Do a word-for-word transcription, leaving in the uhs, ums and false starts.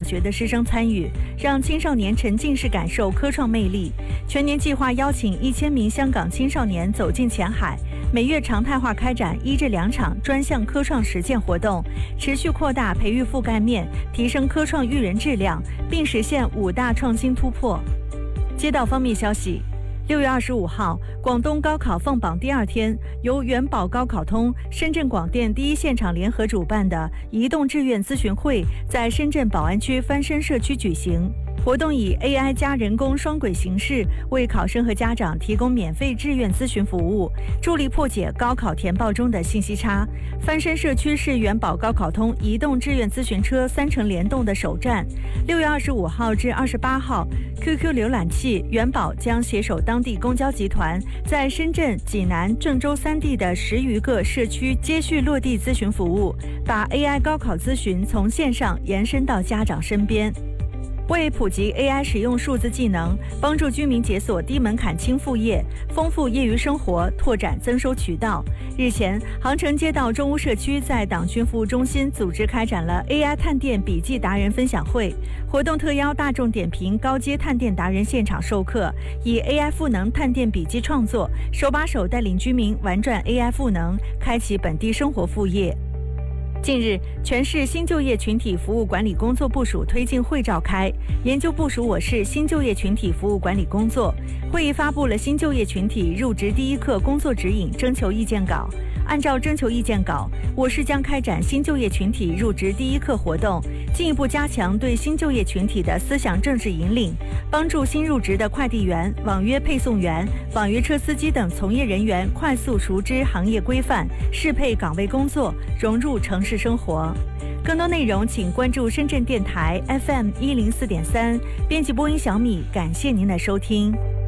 学的师生参与，让青少年沉浸式感受科创魅力。全年计划邀请一千名香港青少年走进前海，每月常态化开展一至两场专项科创实践活动，持续扩大培育覆盖面，提升科创育人质量，并实现五大创新突破。街道方面消息，六月二十五号，广东高考放榜第二天，由元宝高考通、深圳广电第一现场联合主办的移动志愿咨询会在深圳宝安区翻身社区举行。活动以 A I 加人工双轨形式，为考生和家长提供免费志愿咨询服务，助力破解高考填报中的信息差。翻身社区是元宝高考通移动志愿咨询车三城联动的首站。六月二十五号至二十八号 ，Q Q 浏览器元宝将携手当地公交集团，在深圳、济南、郑州三地的十余个社区接续落地咨询服务，把 A I 高考咨询从线上延伸到家长身边。为普及 A I 使用数字技能，帮助居民解锁低门槛轻副业，丰富业余生活，拓展增收渠道。日前，杭城街道中屋社区在党讯服务中心组织开展了 A I 探店笔记达人分享会，活动特邀大众点评高阶探店达人现场授课，以 A I 赋能探店笔记创作，手把手带领居民玩转 A I 赋能，开启本地生活副业。近日，全市新就业群体服务管理工作部署推进会召开，研究部署我市新就业群体服务管理工作。会议发布了新就业群体入职第一课工作指引征求意见稿。按照征求意见稿，我市将开展新就业群体入职第一课活动，进一步加强对新就业群体的思想政治引领，帮助新入职的快递员、网约配送员、网约车司机等从业人员快速熟知行业规范，适配岗位工作，融入城市生活。更多内容请关注深圳电台 F M 一零四点三，编辑播音小米，感谢您的收听。